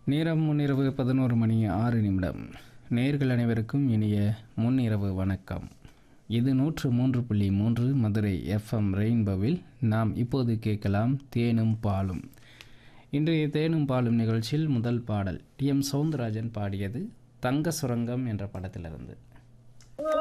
நேரம் முன்னிரவு 11 மணி 6 நிமிடம். நேர்கள் அனைவருக்கும் இனிய முன்னிரவு வணக்கம். இது 103.3 மதுரை எஃப்எம் ரெயின்போவில் நாம் இப்போது கேட்கலாம் தேனும் பாலும். இன்றைய தேனும் பாலும் நிகழ்ச்சியில் முதல் பாடல் டி.எம். சௌந்தரராஜன் பாடியது தங்க சுரங்கம் என்ற படத்திலிருந்து.